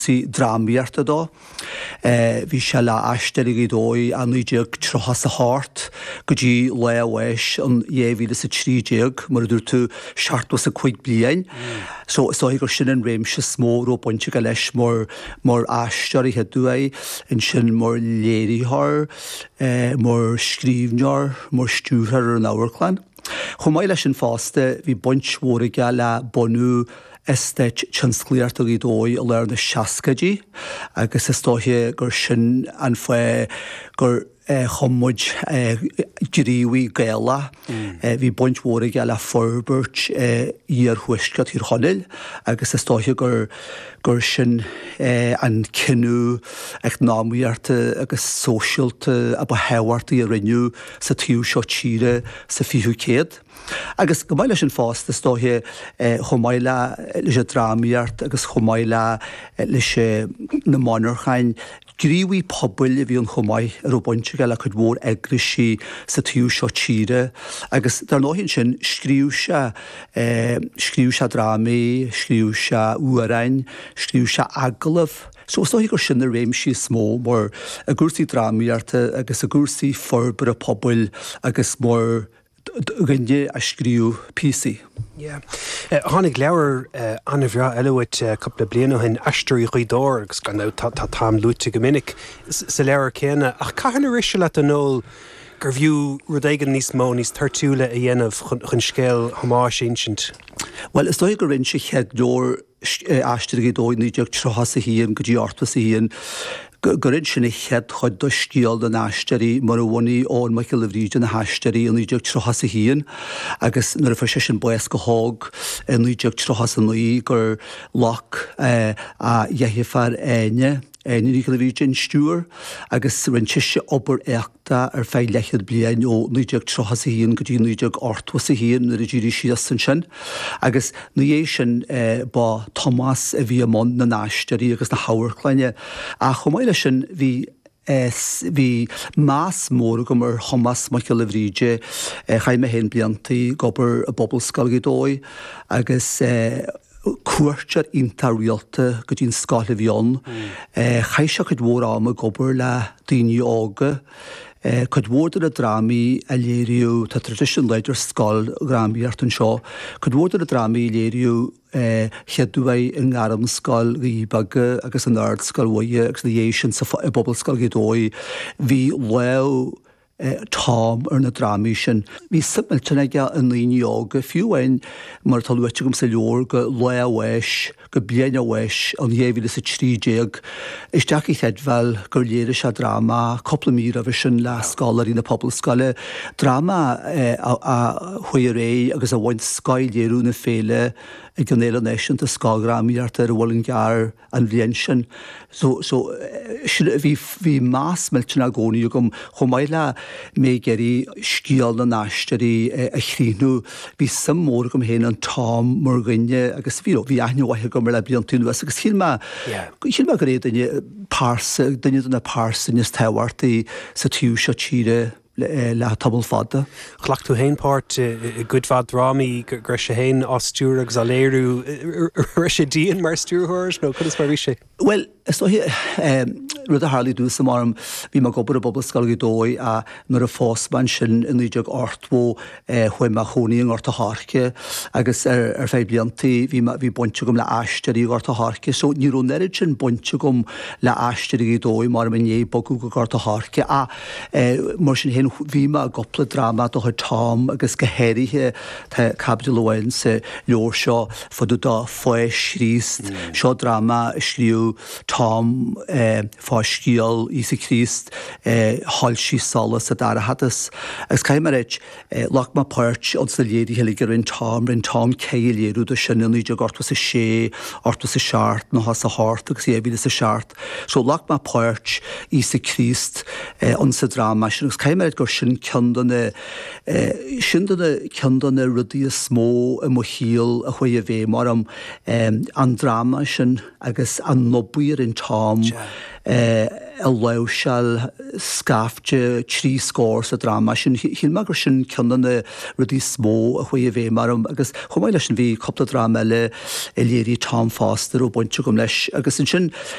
sí drámíarta dó. Bhí se le aisteigh í dói an nuideag trochas a háart go dtí le bhais an dhéhhíle sa trídeag mar dúir tú seaartmas a chuig bliain. So is gur sin an réimse smó ó pointe go leis mar aisteir i headú in sin mar léirithar, mar scríbnear, mar stúrthar an áhachlainn. Chomhaid leis sin fásta bhí buint mhóraige le bonú Estet chanscliart o gydoi o leir na siascadí, agus is tóthe gur sin an fwe gur chomwyd gríwi gaela, fi bwynt mhór gaela forbert i'r hwysgad i'r honil, agus is tóthe gur sin an cynw economiart agus socialt a bo hewart i'r rinnu sa tiw sio tîre sa fihu ced. Agus gomaile sin fást is tóthe chomaile leis a drámíart agus chomaile leis na monarchain gríwi pobl a bhí an chomaid ar ó buinte gael a chud mór egrisi sa tiw sio tîre agus dar nóhinn sin scríw se drámi, scríw se uarain, scríw se aglav. So is gur sin a réimsí smó mar a gúrsaí drámíarta agus a gúrsaí forbar a pobl agus mór gynne a scríw PC. Hánig leabhar anna bhreá eileúit coppla bliana hin aisteoirí chuidóir agus gan tá tám lúte go minic sa leabhar céanna ach caitheanna riise le an nóil gur bhíú rud éigean níos mó níos tartúla a dhéanamh chun scéal Hamáis ancient. Well, is dóigh gur rinn sé cheagdóir aisteoirí dóid níideag trochas a híon go dtí ortas a híon Gyrryd sy'n eich chod do sgiol yn asteri, mae'r wani o'n Michael Lefryd yn asteri yn eidiog trochas y hun, agos nyr y ffysio sy'n boes gyhog yn eidiog trochas yn nwy gyr loc a iechifar enne. Ní go bhí gin stúr agus rin tiise obair éachta ar feidh lechad bliain ó nuideag trochas a híon go dtí nuideag ortwas a híon na ddíirí sias san sin. Agus nu é sin ba Thomas a bhí amon na náistearí agus na hawarchleine. A chomáile sin bhí más mór go mar Thomas Michael Lefryd chaime hen bliantaí gobar a bobl scolgadói agus cuairtear intaríalta go dtín scála bhíon, chaise chud mór am a gobar le daoine ága, chud mór a drámaí a léiriú tá tradition leidir scáil grámaíart an seo, chud mór a drámaí léiriú cheadúhaid in ngaram scáil ríbaga agus an ard scáil waie agus na dhééis sin sa bobl scolgadói, bhí leo Tom ar na drámaí sin. Bhí similtena an líine ága fiúhain mar talúite gom sa leor go le bhais, go blian a bhais an dhéhhíle sa trídeag. Isteach i cheadbhil gur léire se dráma, coppla mír a bhí sin le scálarí na pobl scáile. Dráma a chuir ré agus a bhaint scail léirú na féile i gnéile neisiant a scágrámaíart ar bhfuiln gear an bblion sin. So bhí más miltena gcónaí gom chomáile mé geirí scial na náistearí a chrínú bhí sam mór gom héin an Tom mar gine agus bhí aithne waithe gom le blion túnú agus chilma go réad duine na pársa níos tehairtaí sa tíú seo tíre le tabal fada. Chlach tú héinpáirt i gudfad drámaí gur sé héin as stúr agus a léirú sé díon mar stúrthairs nó chud is mar bhí sé? Well, is rud a Harley dús am arm bhí mar gobar a bobl scolgadói a nuair a fósban sin in idiog ortmó chuim a choníon ort a harce agus ar feid bliantaí bhí bointe gom le aistearí ort a harce, so ní ró nerid sin bointe gom le aistearí dói mar man é bogú go ort a harce a mar sin hen bhí a gopla drama do chuid Tom agus go héirithe tá Capital Owen sa leor seo fodú dá foies sríst seo drama scríú Tom fá scial Isa Christ hallsí salas a dar a hatas agus caiimar lach má páirt od sa léirí heiligar rin Tom céil léirú do sin in idiog ortwas a sé, ortwas a seart nó has a hart agus éhhíle sa seart. So lach má páirt Isa Christ an sa drama sin agus caiimar gur sin ceandanna rudí smó a mo híal a chuir a bhéh mar an drama sin agus an go buir in tám a leisel scafte trí scór sa drama sin hí me gur sin ceanna rudí smó a chuo a bhéh mar agus chomáile sin bhí coppla drama le i léirí Tom Foster ó buinte gom leis agus sin